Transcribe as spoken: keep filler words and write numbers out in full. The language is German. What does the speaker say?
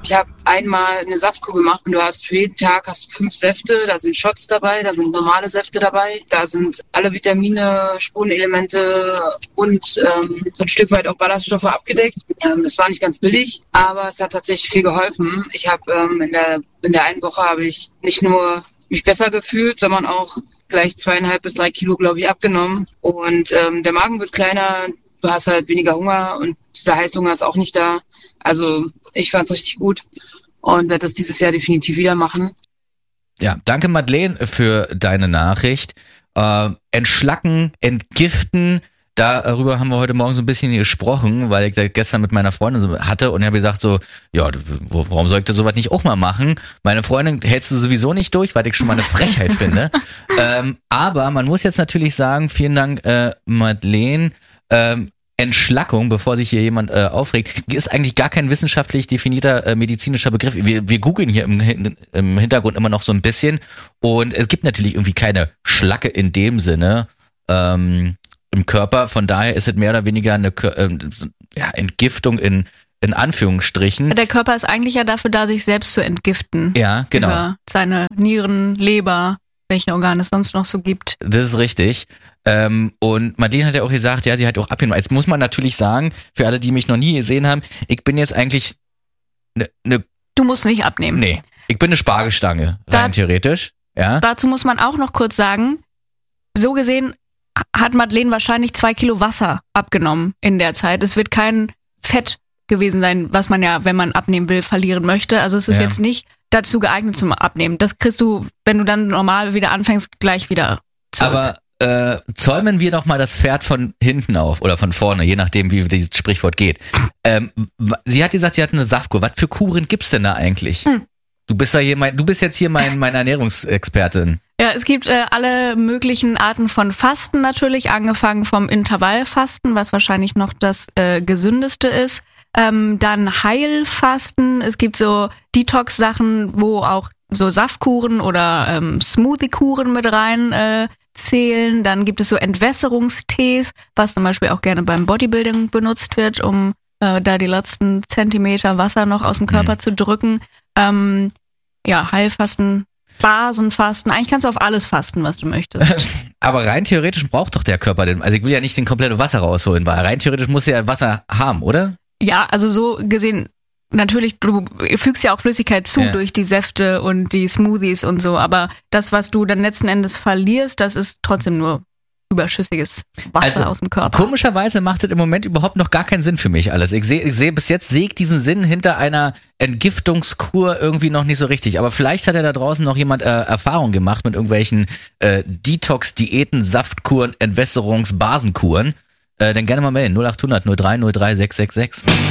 Ich habe einmal eine Saftkur gemacht und du hast für jeden Tag hast du fünf Säfte, da sind Shots dabei, da sind normale Säfte dabei, da sind alle Vitamine, Spurenelemente und ähm, so ein Stück weit auch Ballaststoffe abgedeckt. Ähm, das war nicht ganz billig, aber es hat tatsächlich viel geholfen. Ich habe ähm, in der in der einen Woche habe ich nicht nur mich besser gefühlt, sondern auch gleich zweieinhalb bis drei Kilo, glaube ich, abgenommen. Und ähm, der Magen wird kleiner, du hast halt weniger Hunger und dieser Heißhunger ist auch nicht da. Also ich fand's richtig gut und werde das dieses Jahr definitiv wieder machen. Ja, danke Madeleine für deine Nachricht. Äh, entschlacken, entgiften, darüber haben wir heute Morgen so ein bisschen gesprochen, weil ich da gestern mit meiner Freundin so hatte und ich habe gesagt so, ja, warum soll ich das sowas nicht auch mal machen? Meine Freundin hältst du sowieso nicht durch, weil ich schon mal eine Frechheit finde. Ähm, aber man muss jetzt natürlich sagen, vielen Dank äh, Madeleine, ähm, Entschlackung, bevor sich hier jemand äh, aufregt, ist eigentlich gar kein wissenschaftlich definierter äh, medizinischer Begriff. Wir, wir googeln hier im, im Hintergrund immer noch so ein bisschen und es gibt natürlich irgendwie keine Schlacke in dem Sinne ähm, im Körper. Von daher ist es mehr oder weniger eine äh, ja, Entgiftung in, in Anführungsstrichen. Der Körper ist eigentlich ja dafür da, sich selbst zu entgiften. Ja, genau. Über seine Nieren, Leber, welche Organe es sonst noch so gibt. Das ist richtig. Ähm, und Madeleine hat ja auch gesagt, ja, sie hat auch abgenommen. Jetzt muss man natürlich sagen, für alle, die mich noch nie gesehen haben, ich bin jetzt eigentlich eine... Ne, du musst nicht abnehmen. Nee, ich bin eine Spargelstange, rein da, theoretisch. Ja. Dazu muss man auch noch kurz sagen, so gesehen hat Madeleine wahrscheinlich zwei Kilo Wasser abgenommen in der Zeit. Es wird kein Fett gewesen sein, was man ja, wenn man abnehmen will, verlieren möchte. Also es ist ja. jetzt nicht dazu geeignet zum Abnehmen. Das kriegst du, wenn du dann normal wieder anfängst, gleich wieder zurück. Aber äh, zäumen wir doch mal das Pferd von hinten auf oder von vorne, je nachdem, wie dieses Sprichwort geht. Ähm, sie hat gesagt, sie hat eine Saftkur. Was für Kuren gibt's denn da eigentlich? Hm. Du bist ja hier mein, du bist jetzt hier mein, meine Ernährungsexpertin. Ja, es gibt äh, alle möglichen Arten von Fasten natürlich, angefangen vom Intervallfasten, was wahrscheinlich noch das äh, gesündeste ist. Ähm, dann Heilfasten, es gibt so Detox-Sachen, wo auch so Saftkuren oder ähm, Smoothie-Kuren mit rein äh, zählen. Dann gibt es so Entwässerungstees, was zum Beispiel auch gerne beim Bodybuilding benutzt wird, um äh, da die letzten Zentimeter Wasser noch aus dem Körper mhm. zu drücken. Ähm, ja, Heilfasten, Basenfasten, eigentlich kannst du auf alles fasten, was du möchtest. Aber rein theoretisch braucht doch der Körper den, also ich will ja nicht den kompletten Wasser rausholen, weil rein theoretisch muss er ja Wasser haben, oder? Ja, also so gesehen, natürlich, du fügst ja auch Flüssigkeit zu ja. durch die Säfte und die Smoothies und so, aber das, was du dann letzten Endes verlierst, das ist trotzdem nur überschüssiges Wasser also, aus dem Körper. Komischerweise macht das im Moment überhaupt noch gar keinen Sinn für mich alles. Ich sehe, ich sehe bis jetzt sehe ich diesen Sinn hinter einer Entgiftungskur irgendwie noch nicht so richtig. Aber vielleicht hat ja da draußen noch jemand äh, Erfahrung gemacht mit irgendwelchen äh, Detox-Diäten, Saftkuren, Entwässerungs-Basenkuren. Äh, dann gerne mal melden. null acht hundert null drei null drei sechs sechs sechs.